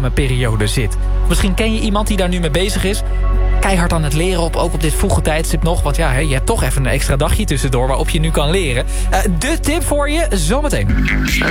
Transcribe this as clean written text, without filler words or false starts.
examenperiode zit. Misschien ken je iemand die daar nu mee bezig is. Keihard aan het leren, ook op dit vroege tijdstip nog. Want ja, je hebt toch even een extra dagje tussendoor waarop je nu kan leren. De tip voor je zometeen.